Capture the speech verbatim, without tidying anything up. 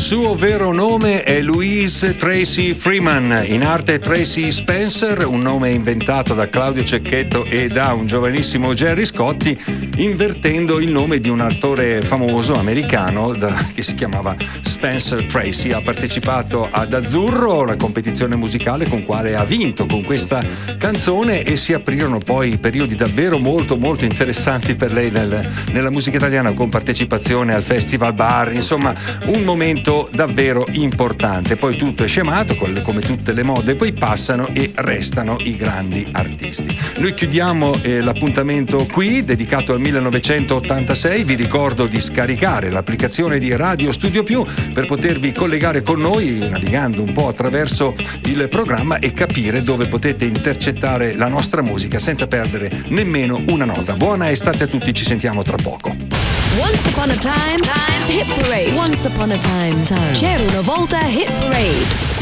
suo vero nome è Louise Tracy Freeman, in arte Tracy Spencer, un nome inventato da Claudio Cecchetto e da un giovanissimo Gerry Scotti, invertendo il nome di un attore famoso americano da, che si chiamava Spencer Tracy. Ha partecipato ad Azzurro, la competizione musicale con quale ha vinto con questa canzone, e si aprirono poi periodi davvero molto molto interessanti per lei nel, nella musica italiana, con partecipazione al Festival Bar, insomma un momento davvero importante. Poi tutto è scemato, come tutte le mode poi passano e restano i grandi artisti. Noi chiudiamo eh, l'appuntamento qui dedicato al millenovecentottantasei. Vi ricordo di scaricare l'applicazione di Radio Studio Più per potervi collegare con noi navigando un po' attraverso il programma e capire dove potete intercettare la nostra musica senza perdere nemmeno una nota. Buona estate a tutti, ci sentiamo tra poco. Once upon a time, time, Hit Parade. Once upon a time, time. C'era una volta Hit Parade.